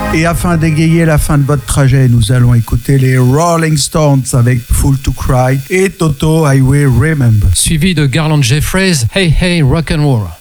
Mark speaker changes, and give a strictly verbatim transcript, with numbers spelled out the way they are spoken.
Speaker 1: Et afin d'égayer la fin de votre trajet, nous allons écouter les Rolling Stones avec Fool to Cry et Toto I Will Remember.
Speaker 2: Suivi de Garland Jeffries, Hey Hey Rock'n'Roll.